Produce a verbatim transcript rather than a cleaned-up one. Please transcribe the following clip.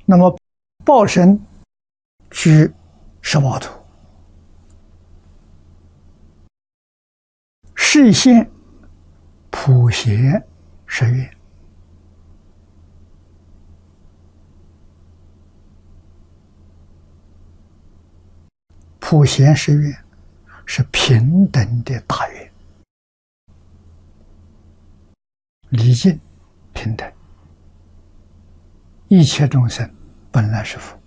那么报身居十八土，示现普贤十愿。普贤十愿是平等的大愿，礼敬平等，一切众生本来是佛。